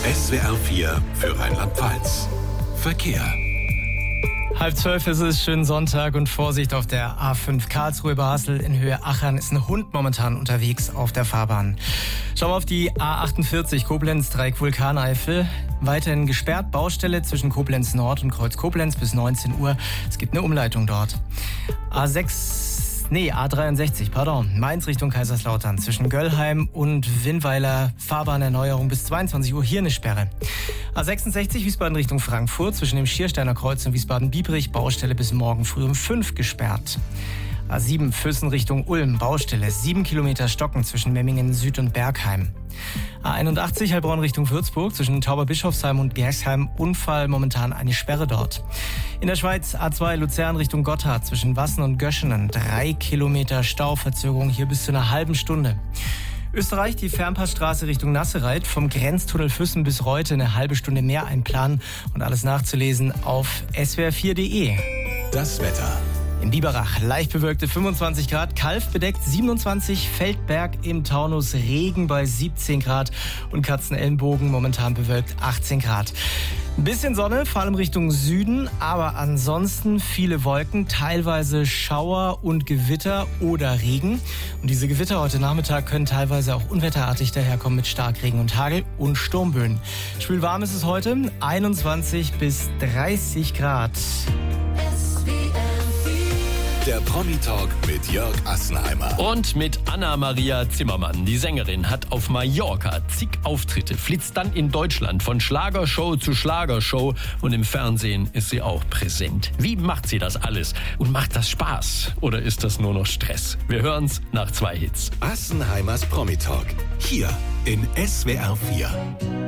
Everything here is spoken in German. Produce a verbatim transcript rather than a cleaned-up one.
S W R vier für Rheinland-Pfalz. Verkehr. Halb zwölf ist es, schönen Sonntag und Vorsicht auf der A fünf Karlsruhe über Hassel in Höhe Achern ist ein Hund momentan unterwegs auf der Fahrbahn. Schauen wir auf die A achtundvierzig Koblenz, Dreieck Vulkaneifel. Weiterhin gesperrt, Baustelle zwischen Koblenz Nord und Kreuz Koblenz bis neunzehn Uhr. Es gibt eine Umleitung dort. A sechs, nee, A dreiundsechzig, pardon, Mainz Richtung Kaiserslautern zwischen Göllheim und Winnweiler, Fahrbahnerneuerung bis zweiundzwanzig Uhr, hier eine Sperre. A sechsundsechzig Wiesbaden Richtung Frankfurt zwischen dem Schiersteiner Kreuz und Wiesbaden-Biebrich, Baustelle bis morgen früh um fünf gesperrt. A sieben Füssen Richtung Ulm, Baustelle, sieben Kilometer Stocken zwischen Memmingen Süd und Bergheim. A einundachtzig Heilbronn Richtung Würzburg zwischen Tauberbischofsheim und Gersheim, Unfall, momentan eine Sperre dort. In der Schweiz A zwei Luzern Richtung Gotthard zwischen Wassen und Göschenen, drei Kilometer Stauverzögerung, hier bis zu einer halben Stunde. Österreich, die Fernpassstraße Richtung Nassereit, vom Grenztunnel Füssen bis Reute eine halbe Stunde mehr einplanen und alles nachzulesen auf S W R vier punkt de. Das Wetter. In Biberach leicht bewölkte fünfundzwanzig Grad, Kalf bedeckt siebenundzwanzig, Feldberg im Taunus Regen bei siebzehn Grad und Katzenelnbogen momentan bewölkt achtzehn Grad. Ein bisschen Sonne, vor allem Richtung Süden, aber ansonsten viele Wolken, teilweise Schauer und Gewitter oder Regen. Und diese Gewitter heute Nachmittag können teilweise auch unwetterartig daherkommen mit Starkregen und Hagel und Sturmböen. Schwül warm ist es heute, einundzwanzig bis dreißig Grad. Der Promi-Talk mit Jörg Assenheimer. Und mit Anna-Maria Zimmermann. Die Sängerin hat auf Mallorca zig Auftritte, flitzt dann in Deutschland von Schlagershow zu Schlagershow und im Fernsehen ist sie auch präsent. Wie macht sie das alles? Und macht das Spaß? Oder ist das nur noch Stress? Wir hören's nach zwei Hits. Assenheimers Promi-Talk. Hier in S W R vier.